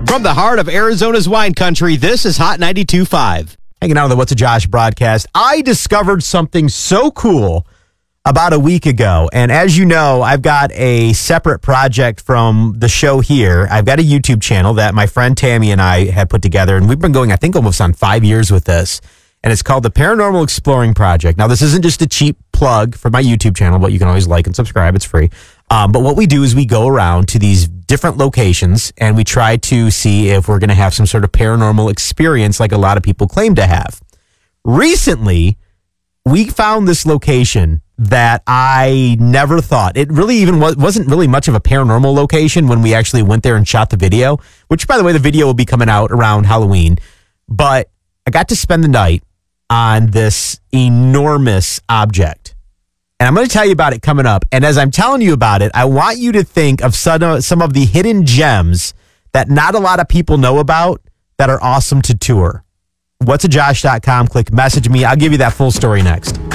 From the heart of Arizona's wine country, this is Hot 92.5. Hanging out on the What's a Josh broadcast. I discovered something so cool about a week ago. And as you know, I've got a separate project from the show here. I've got a YouTube channel that my friend Tammy and I had put together. And we've been going, I think, almost on 5 years with this. And it's called the Paranormal Exploring Project. Now, this isn't just a cheap plug for my YouTube channel, but you can always like and subscribe. It's free. But what we do is we go around to these different locations and we try to see if we're going to have some sort of paranormal experience like a lot of people claim to have. Recently, we found this location that I never thought. It really even wasn't really much of a paranormal location when we actually went there and shot the video, which, by the way, the video will be coming out around Halloween. But I got to spend the night on this enormous object. And I'm going to tell you about it coming up. And as I'm telling you about it, I want you to think of some of the hidden gems that not a lot of people know about that are awesome to tour. Whatsajosh.com. Click message me. I'll give you that full story next.